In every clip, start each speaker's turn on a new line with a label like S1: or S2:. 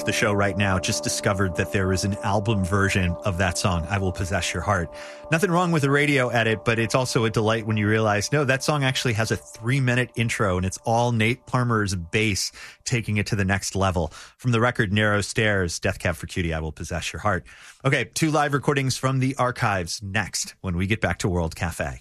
S1: The show right now just discovered that there is an album version of that song, I Will Possess Your Heart. Nothing wrong with the radio edit, but it's also a delight when you realize, no, that song actually has a 3-minute intro and it's all Nate Palmer's bass taking it to the next level. From the record Narrow Stairs, Death Cab for Cutie, I Will Possess Your Heart. Okay, 2 live recordings from the archives next when we get back to World Cafe.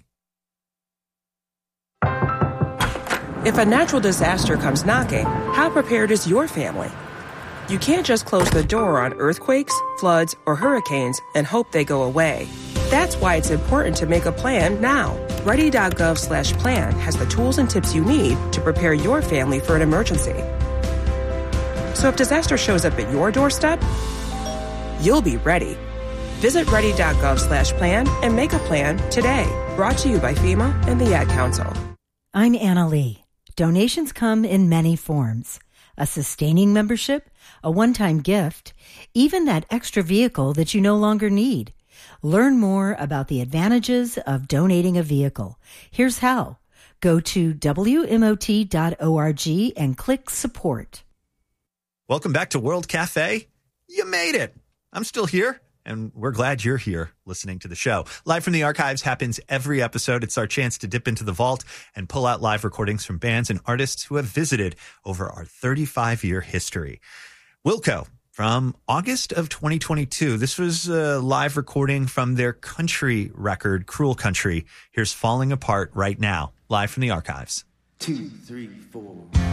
S2: If a natural disaster comes knocking, how prepared is your family? You can't just close the door on earthquakes, floods, or hurricanes and hope they go away. That's why it's important to make a plan now. Ready.gov/plan has the tools and tips you need to prepare your family for an emergency. So if disaster shows up at your doorstep, you'll be ready. Visit ready.gov/plan and make a plan today. Brought to you by FEMA and the Ad Council.
S3: I'm Anna Lee. Donations come in many forms. A sustaining membership, a one-time gift, even that extra vehicle that you no longer need. Learn more about the advantages of donating a vehicle. Here's how. Go to WMOT.org and click support.
S1: Welcome back to World Cafe. You made it. I'm still here, and we're glad you're here listening to the show. Live from the Archives happens every episode. It's our chance to dip into the vault and pull out live recordings from bands and artists who have visited over our 35-year history. Wilco, from August of 2022. This was a live recording from their country record, Cruel Country. Here's Falling Apart Right Now, live from the Archives.
S4: 2, 3, 4.